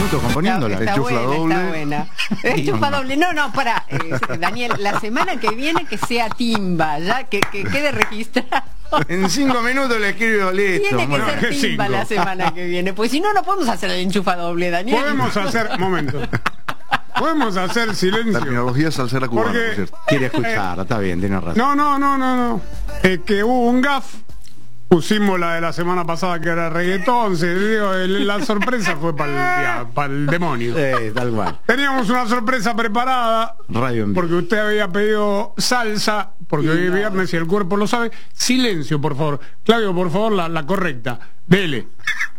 minutos componiéndola. Está Enchufla buena, doble. está buena. Enchufa doble. No, para. Daniel, la semana que viene que sea timba, ya que quede registrado. En 5 minutos le escribo, listo. Tiene que Bueno, ser ¿qué timba 5? la semana que viene, pues si no, no podemos hacer el enchufa doble, Daniel. Podemos hacer, momento. Podemos hacer silencio. terminología salsera cubana, Porque- por cierto. Quiere escuchar, está bien, tiene razón. No. Que hubo un gaf. Pusimos la de la semana pasada que era reggaetón. La sorpresa fue para el demonio. Tal cual. Teníamos una sorpresa preparada. Radio en vivo. Porque usted había pedido salsa. Porque hoy es viernes y el cuerpo lo sabe. Silencio, por favor. Claudio, por favor, la correcta. Dele.